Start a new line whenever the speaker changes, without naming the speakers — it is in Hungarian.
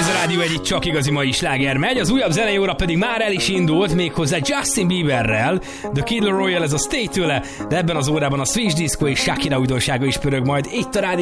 Ez a Rádió egyik csak igazi mai sláger megy, az újabb zenei óra pedig már el is indult, méghozzá Justin Bieberrel, The Kid Laroi, ez a Stay tőle, de ebben az órában a Switch Disco és Shakira újdonsága is pörög majd itt a Rádió